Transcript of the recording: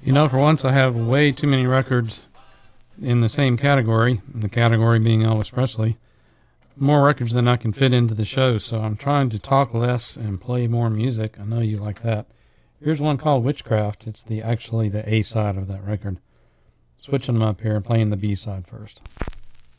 You know, for once I have way too many records in the same category, the category being Elvis Presley. More records than I can fit into the show, so I'm trying to talk less and play more music. I know you like that. Here's one called Witchcraft. It's actually the A side of that record. Switching them up here and playing the B side first.